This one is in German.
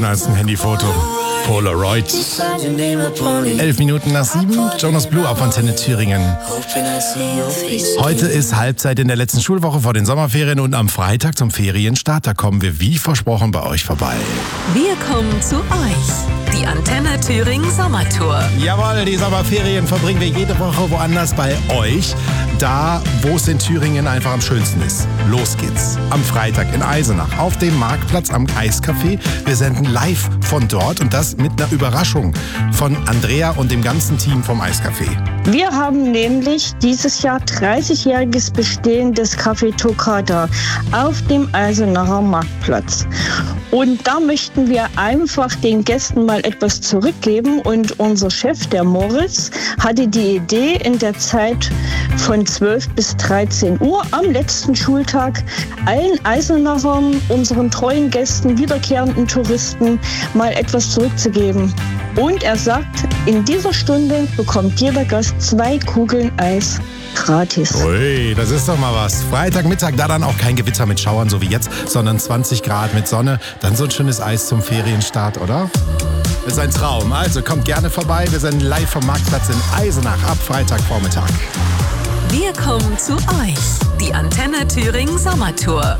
als ein Handyfoto. Polaroid. 11 Minuten nach 7, Jonas Blue auf Antenne Thüringen. Heute ist Halbzeit in der letzten Schulwoche vor den Sommerferien und am Freitag zum Ferienstart, da kommen wir wie versprochen bei euch vorbei. Wir kommen zu euch. Die Antenne Thüringen Sommertour. Jawohl, die Sommerferien verbringen wir jede Woche woanders bei euch. Da, wo es in Thüringen einfach am schönsten ist. Los geht's. Am Freitag in Eisenach auf dem Marktplatz am Eiscafé. Wir senden live von dort und das mit einer Überraschung von Andrea und dem ganzen Team vom Eiscafé. Wir haben nämlich dieses Jahr 30-jähriges Bestehen des Café Toccata auf dem Eisenacher Marktplatz. Und da möchten wir einfach den Gästen mal etwas zurückgeben. Und unser Chef, der Moritz, hatte die Idee, in der Zeit von 12 bis 13 Uhr am letzten Schultag allen Eisenachern, unseren treuen Gästen, wiederkehrenden Touristen mal etwas zurückzugeben. Und er sagt, in dieser Stunde bekommt jeder Gast 2 Kugeln Eis gratis. Ui, das ist doch mal was. Freitagmittag, da dann auch kein Gewitter mit Schauern, so wie jetzt, sondern 20 Grad mit Sonne. Dann so ein schönes Eis zum Ferienstart, oder? Das ist ein Traum. Also kommt gerne vorbei. Wir sind live vom Marktplatz in Eisenach ab Freitagvormittag. Wir kommen zu euch. Die Antenne Thüringen Sommertour.